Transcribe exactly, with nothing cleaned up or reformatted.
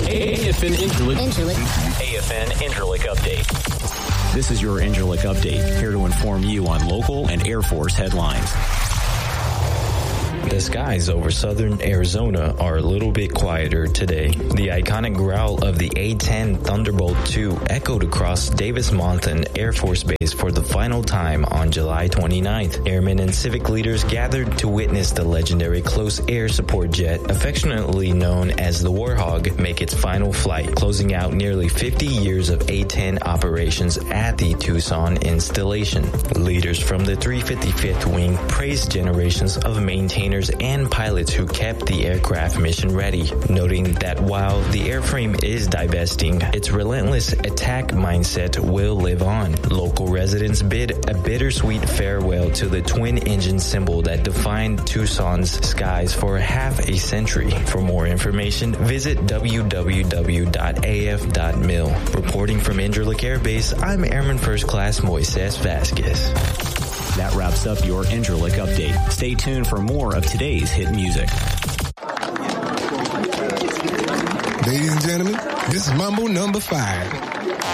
A F N Incirlik. A F N Incirlik Update. This is your Incirlik Update, here to inform you on local and Air Force headlines. The skies over southern Arizona are a little bit quieter today. The iconic growl of the A ten Thunderbolt two echoed across Davis-Monthan Air Force Base for the final time on July twenty-ninth. Airmen and civic leaders gathered to witness the legendary close air support jet, affectionately known as the Warhog, make its final flight, closing out nearly fifty years of A ten operations at the Tucson installation. Leaders from the three fifty-fifth Wing praised generations of maintainers and pilots who kept the aircraft mission ready, noting that while the airframe is divesting, its relentless attack mindset will live on. Local residents bid a bittersweet farewell to the twin-engine symbol that defined Tucson's skies for half a century. For more information, visit w w w dot a f dot mil. Reporting from Incirlik Air Base, I'm Airman First Class Moises Vasquez. That wraps up your Incirlik Update. Stay tuned for more of today's hit music. Ladies and gentlemen, this is Mambo number five.